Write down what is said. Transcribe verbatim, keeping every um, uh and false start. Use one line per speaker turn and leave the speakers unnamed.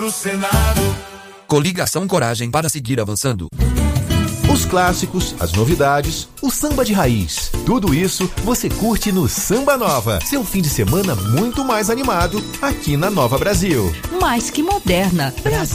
pro Senado.
Coligação Coragem para seguir avançando.
Os clássicos, as novidades, o samba de raiz. Tudo isso você curte no Samba Nova. Seu fim de semana muito mais animado aqui na Nova Brasil.
Mais que moderna. Brasil.